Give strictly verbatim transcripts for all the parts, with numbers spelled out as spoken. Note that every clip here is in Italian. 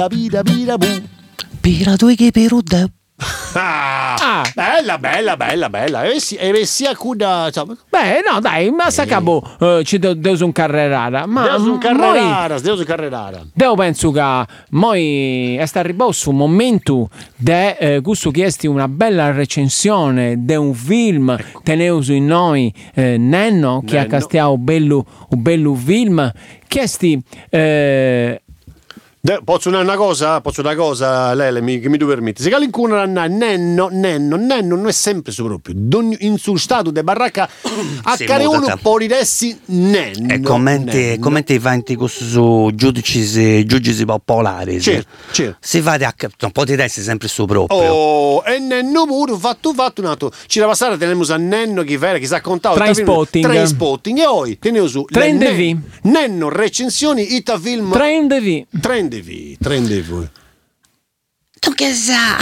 Pira pira bu. Pira tu che peruda. Ah, Ah. bella, bella, bella, bella. E si, e si accuda, insomma. Beh, no, dai, ma sa cabo, eh, ci de- devo un carrerara. Ma Deus un moi- carrerara, Deus un carrerara. Io penso che moi è sta arrivato su un momento de eh, gusto chiesti una bella recensione di un film teneu su in noi eh, Nenno che ha Nenno. castiato bello un bello film chiesti eh, De, posso dire una cosa? Posso una cosa, Lele, mi, che mi tu permetti? Se qualcuno nanna nenno, nenno, nenno non è sempre su proprio. D'ogni- in sul stato de baracca a Sì, care uno mutata. può ridessi nenno. E commenti, nenno. commenti avanti su giudici, giudici popolari. Certo, certo. Si va a non potete essere sempre su proprio. Oh, e nenno pure, fatto fatto un altro. Ci la passata teniamo a nenno che vera che si è contato. Trainspotting. Trainspotting. E poi teniamo su le Trend nen- V. Nenno recensioni Ita film. Trend V. Trend V, Trend V. Tu che sa?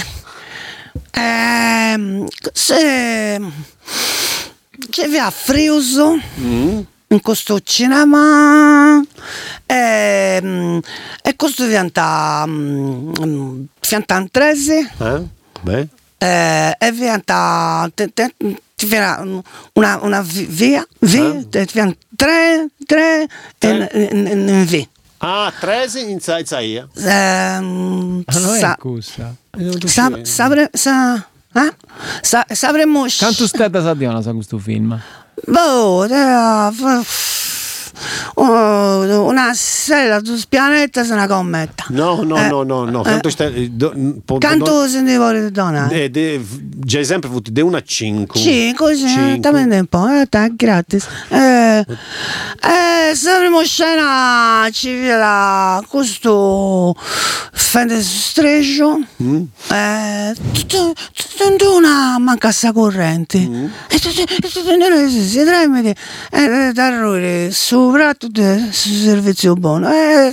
Ehm, se c'è via Friuso in questo cinema ehm, e questo diventa um, fiantantrese Eh? Beh. eh, e diventa te- te- ti viene una, una vi- via via Eh? ti viene tre tre Tre? e in, in, in V. Ah, treze in Zaizaia. Ehm, Ma non è sa- cosa. sa- sapre- sa- eh? Sa- sapremmo Quanto stata sa di una sa questo film? boh, eh, f- oh, una sera su pianeta se una commetta. No, no, Eh, no, no, no. eh, Canto stai, do, po- Canto no, sentivo di donare. de, de, già sempre avuto de una a cinque. Cinque, sì, Cinque. también un po', eh, ta- gratis. Eh, eh, sapremo scena ci vira questo fende streccio, Mm? eh, tutto, tutto una mancassa corrente. Mm. E tutto, tutto, si tremede, eh, da rore, soprattutto su servizio buono. Eh,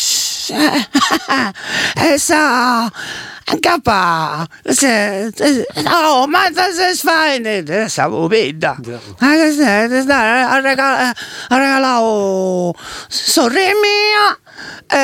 e sa capa se no ma se sfai stavo pedda a regalare a regalare sorremi mia